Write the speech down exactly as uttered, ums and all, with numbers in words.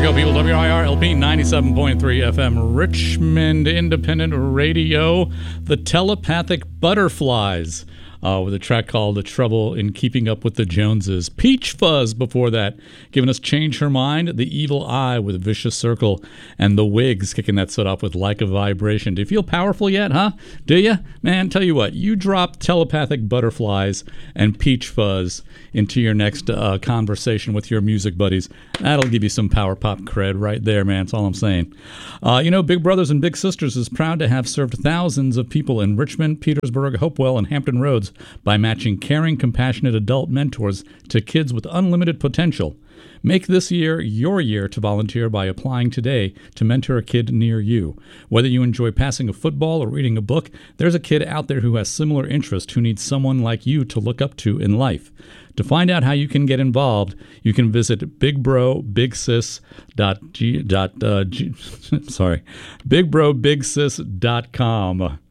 go, people. W I R L P ninety-seven point three F M, Richmond Independent Radio. The Telepathic Butterflies, uh, with a track called The Trouble in Keeping Up with the Joneses. Peach Fuzz before that, giving us Change Her Mind. The Evil Eye with Vicious Circle. And The Wigs kicking that set off with Like a Vibration. Do you feel powerful yet, huh? Do you? Man, tell you what, you drop Telepathic Butterflies and Peach Fuzz into your next uh, conversation with your music buddies. That'll give you some power pop cred right there, man. That's all I'm saying. Uh, you know, Big Brothers and Big Sisters is proud to have served thousands of people in Richmond, Petersburg, Hopewell, and Hampton Roads by matching caring, compassionate adult mentors to kids with unlimited potential. Make this year your year to volunteer by applying today to mentor a kid near you. Whether you enjoy passing a football or reading a book, there's a kid out there who has similar interests who needs someone like you to look up to in life. To find out how you can get involved, you can visit bigbro dot g dot uh, g, sorry, big bro big sis dot com.